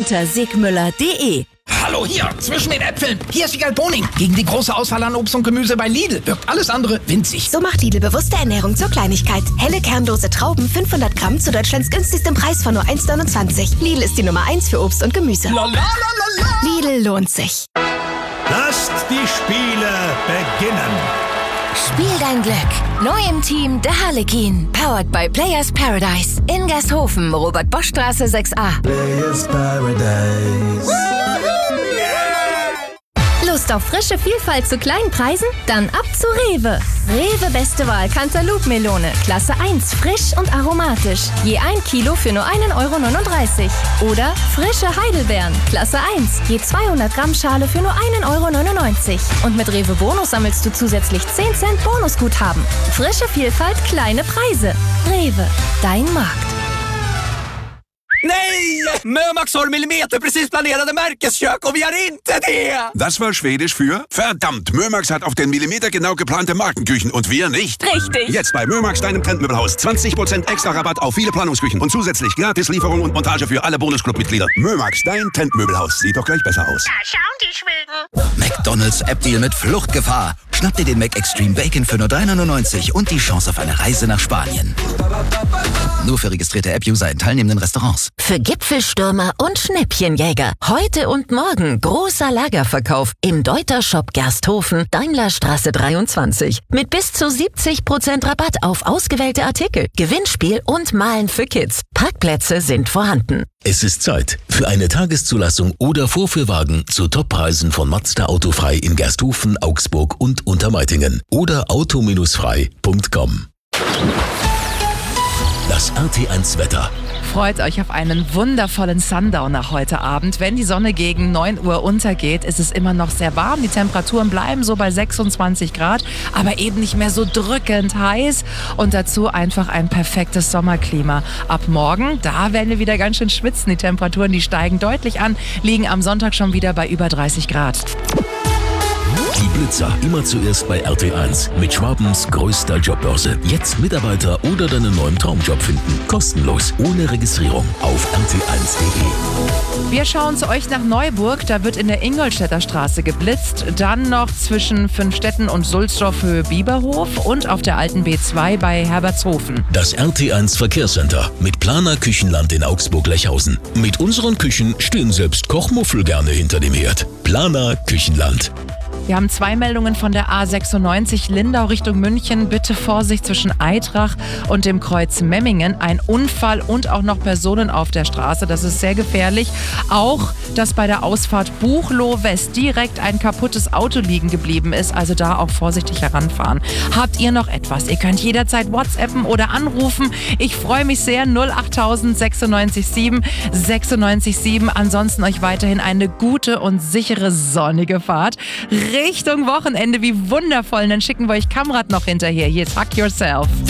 unter sigmüller.de. Hallo hier, zwischen den Äpfeln. Hier ist Wiegald Boning. Gegen die große Auswahl an Obst und Gemüse bei Lidl wirkt alles andere winzig. So macht Lidl bewusste Ernährung zur Kleinigkeit. Helle kernlose Trauben, 500 Gramm zu Deutschlands günstigstem Preis von nur 1,29. Lidl ist die Nummer 1 für Obst und Gemüse. Lidl lohnt sich. Lasst die Spiele beginnen. Spiel dein Glück. Neu im Team der Harlekin. Powered by Players Paradise. In Gersthofen, Robert-Bosch-Straße 6a. Players Paradise. Lust auf frische Vielfalt zu kleinen Preisen? Dann ab zu Rewe. Rewe beste Wahl Cantaloupe-Melone, Klasse 1, frisch und aromatisch. Je 1 Kilo für nur 1,39 €. Oder frische Heidelbeeren, Klasse 1, je 200 Gramm Schale für nur 1,99 €. Und mit Rewe Bonus sammelst du zusätzlich 10 Cent Bonusguthaben. Frische Vielfalt, kleine Preise. Rewe, dein Markt. Nej! Mömax har millimeterprecis planerade märkeskök och vi har inte det! Das war Schwedisch für verdammt. Mömax hat auf den Millimeter genau geplante Markenküchen und wir nicht. Richtig. Jetzt bei Mömax, deinem Trendmöbelhaus. 20% extra Rabatt auf viele Planungsküchen und zusätzlich gratis Lieferung und Montage für alle Bonusclub-Mitglieder. Mömax, dein Trendmöbelhaus. Sieht doch gleich besser aus. Da schauen die Schweden. McDonald's App-Deal mit Fluchtgefahr. Schnapp dir den McExtreme Bacon für nur 3,99 € und die Chance auf eine Reise nach Spanien. Nur für registrierte App-User in teilnehmenden Restaurants. Für Gipfelstürmer und Schnäppchenjäger. Heute und morgen großer Lagerverkauf im Deuter-Shop Gersthofen, Daimlerstraße 23. Mit bis zu 70% Rabatt auf ausgewählte Artikel, Gewinnspiel und Malen für Kids. Parkplätze sind vorhanden. Es ist Zeit für eine Tageszulassung oder Vorführwagen zu Toppreisen von Mazda Autofrei in Gersthofen, Augsburg und Untermeitingen oder auto-frei.com. Das RT1 Wetter. Freut euch auf einen wundervollen Sundowner heute Abend. Wenn die Sonne gegen 9 Uhr untergeht, ist es immer noch sehr warm. Die Temperaturen bleiben so bei 26 Grad, aber eben nicht mehr so drückend heiß. Und dazu einfach ein perfektes Sommerklima. Ab morgen, da werden wir wieder ganz schön schwitzen. Die Temperaturen, die steigen deutlich an, liegen am Sonntag schon wieder bei über 30 Grad. Die Blitzer immer zuerst bei RT1 mit Schwabens größter Jobbörse. Jetzt Mitarbeiter oder deinen neuen Traumjob finden. Kostenlos, ohne Registrierung auf rt1.de. Wir schauen zu euch nach Neuburg. Da wird in der Ingolstädter Straße geblitzt. Dann noch zwischen Fünfstetten und Sulzdorf Höhe Bieberhof und auf der alten B2 bei Herbertshofen. Das RT1 Verkehrscenter mit Planer Küchenland in Augsburg-Lechhausen. Mit unseren Küchen stehen selbst Kochmuffel gerne hinter dem Herd. Planer Küchenland. Wir haben 2 Meldungen von der A96 Lindau Richtung München. Bitte Vorsicht zwischen Eitrach und dem Kreuz Memmingen. Ein Unfall und auch noch Personen auf der Straße. Das ist sehr gefährlich. Auch, dass bei der Ausfahrt Buchloe West direkt ein kaputtes Auto liegen geblieben ist. Also da auch vorsichtig heranfahren. Habt ihr noch etwas? Ihr könnt jederzeit WhatsAppen oder anrufen. Ich freue mich sehr. 08000 96 7 96 7. Ansonsten euch weiterhin eine gute und sichere sonnige Fahrt Richtung Wochenende. Wie wundervoll. Und dann schicken wir euch Kamrat noch hinterher. Hier, Tuck Yourself.